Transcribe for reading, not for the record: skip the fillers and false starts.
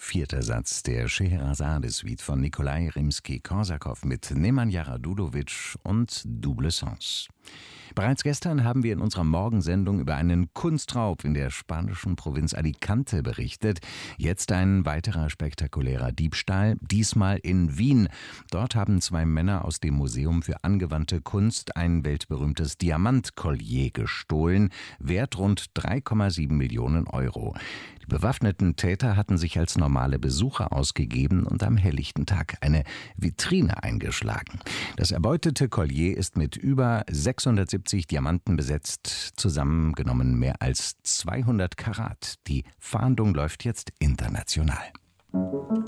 vierter Satz der Scheherazade-Suite von Nikolai Rimski-Korsakow mit Nemanja Radulovic und Double Sens. Bereits gestern haben wir in unserer Morgensendung über einen Kunstraub in der spanischen Provinz Alicante berichtet. Jetzt ein weiterer spektakulärer Diebstahl, diesmal in Wien. Dort haben 2 Männer aus dem Museum für angewandte Kunst ein weltberühmtes Diamantkollier gestohlen, wert rund 3,7 Millionen Euro. Die bewaffneten Täter hatten sich als normale Besucher ausgegeben und am helllichten Tag eine Vitrine eingeschlagen. Das erbeutete Kollier ist mit über 670 Diamanten besetzt, zusammengenommen mehr als 200 Karat. Die Fahndung läuft jetzt international.